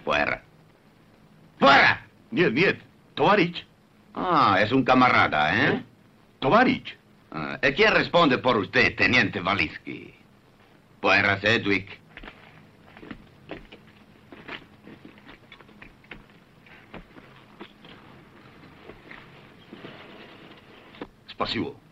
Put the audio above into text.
Fuera. ¡Fuera! Нет, нет, товарищ. Ah, es un camarada, ¿eh? Товарищ. ¿Y quién responde por usted, teniente Valisky? Fuera, Sedgwick. Спасибо.